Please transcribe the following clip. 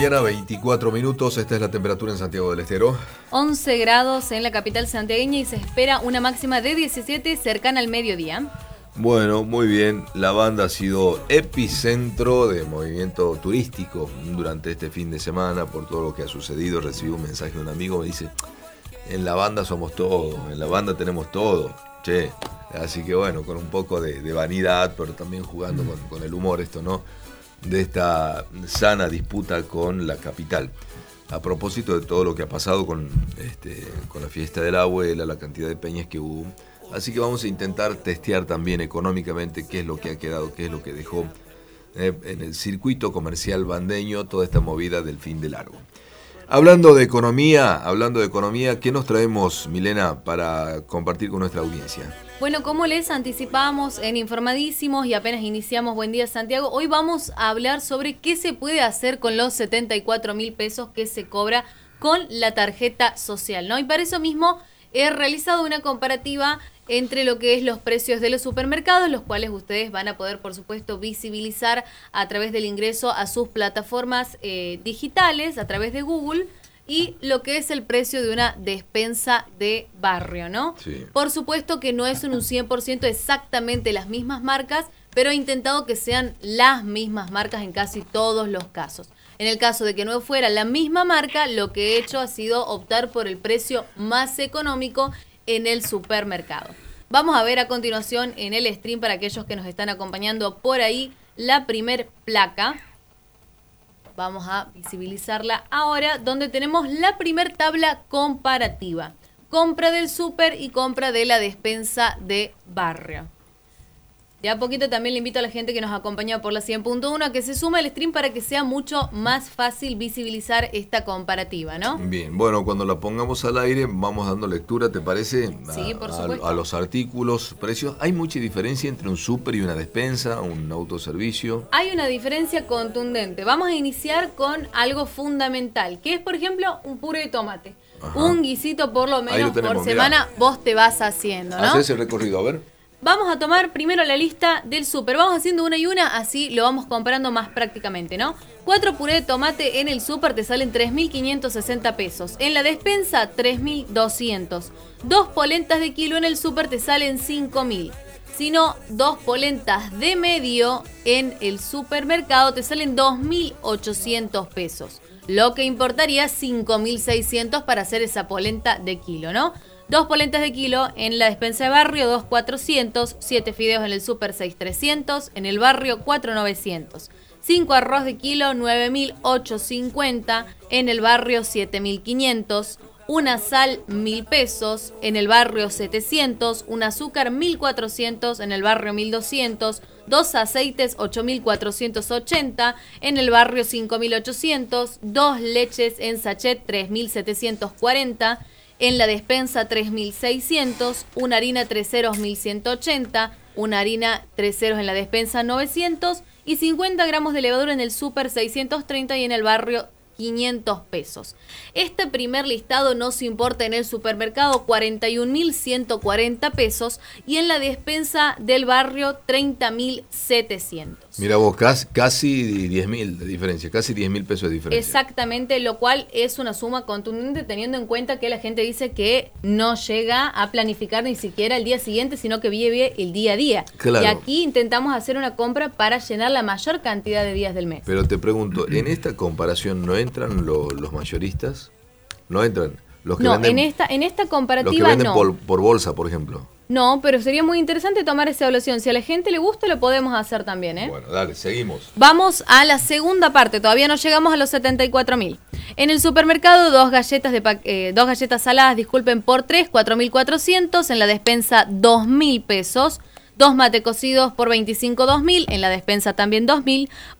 mañana, 24 minutos. Esta es la temperatura en Santiago del Estero. 11 grados en la capital santiagueña y se espera una máxima de 17 cercana al mediodía. Bueno, muy bien. La banda ha sido epicentro de movimiento turístico durante este fin de semana por todo lo que ha sucedido. Recibí un mensaje de un amigo, me dice, en la banda somos todo, en la banda tenemos todo. Che, así que bueno, con un poco de vanidad, pero también jugando con el humor esto, ¿no? De esta sana disputa con la capital. A propósito de todo lo que ha pasado con la fiesta de la abuela, la cantidad de peñas que hubo. Así que vamos a intentar testear también económicamente qué es lo que ha quedado, qué es lo que dejó en el circuito comercial bandeño toda esta movida del fin de largo. Hablando de economía, ¿qué nos traemos, Milena, para compartir con nuestra audiencia? Bueno, como les anticipábamos en Informadísimos y apenas iniciamos Buen Día Santiago, hoy vamos a hablar sobre qué se puede hacer con los 74.000 pesos que se cobra con la tarjeta social, ¿no? Y para eso mismo he realizado una comparativa entre lo que es los precios de los supermercados, los cuales ustedes van a poder, por supuesto, visibilizar a través del ingreso a sus plataformas digitales, a través de Google, y lo que es el precio de una despensa de barrio, ¿no? Sí. Por supuesto que no es un 100% exactamente las mismas marcas, pero he intentado que sean las mismas marcas en casi todos los casos. En el caso de que no fuera la misma marca, lo que he hecho ha sido optar por el precio más económico en el supermercado. Vamos a ver a continuación en el stream, para aquellos que nos están acompañando por ahí, la primer placa. Vamos a visibilizarla ahora, donde tenemos la primer tabla comparativa. Compra del súper y compra de la despensa de barrio. De a poquito también le invito a la gente que nos acompaña por la 100.1 a que se sume al stream para que sea mucho más fácil visibilizar esta comparativa, ¿no? Bien, bueno, cuando la pongamos al aire vamos dando lectura, ¿te parece? Sí, por supuesto. A los artículos, precios. ¿Hay mucha diferencia entre un súper y una despensa, un autoservicio? Hay una diferencia contundente. Vamos a iniciar con algo fundamental, que es, por ejemplo, un puré de tomate. Ajá. Un guisito por lo menos por semana, mirá, vos te vas haciendo, ¿no? Hacés el recorrido, a ver. Vamos a tomar primero la lista del súper. Vamos haciendo una y una, así lo vamos comparando más prácticamente, ¿no? 4 puré de tomate en el súper te salen 3.560 pesos. En la despensa, 3.200. 2 polentas de kilo en el súper te salen 5.000. Si no, 2 polentas de medio en el supermercado te salen 2.800 pesos. Lo que importaría 5.600 para hacer esa polenta de kilo, ¿no? 2 polentas de kilo en la despensa de barrio, 2.400, 7 fideos en el súper, 6.300, en el barrio, 4.900. 5 arroz de kilo, 9.850, en el barrio, 7.500. Una sal, 1.000 pesos, en el barrio, 700. Un azúcar, 1.400, en el barrio, 1.200. 2 aceites, 8.480, en el barrio, 5.800. 2 leches en sachet, 3.740. En la despensa 3.600, una harina 3 ceros 1.180, una harina 3 ceros en la despensa 900 y 50 gramos de levadura en el súper 630 y en el barrio 500 pesos. Este primer listado nos importa en el supermercado 41.140 pesos y en la despensa del barrio 30.700. Mira vos, casi 10.000 de diferencia, casi 10.000 pesos de diferencia. Exactamente, lo cual es una suma contundente teniendo en cuenta que la gente dice que no llega a planificar ni siquiera el día siguiente, sino que vive el día a día. Claro. Y aquí intentamos hacer una compra para llenar la mayor cantidad de días del mes. Pero te pregunto, ¿en esta comparación no entran los mayoristas? ¿No entran? Los que no, venden, en esta comparativa los que venden no. por bolsa, por ejemplo. No, pero sería muy interesante tomar esa evaluación. Si a la gente le gusta, lo podemos hacer también, ¿eh? Bueno, dale, seguimos. Vamos a la segunda parte. Todavía no llegamos a los 74.000. En el supermercado, 2 galletas saladas, por 3, 4.400. En la despensa, 2.000 pesos. 2 mate cocidos por 25, 2.000. En la despensa también 2.000.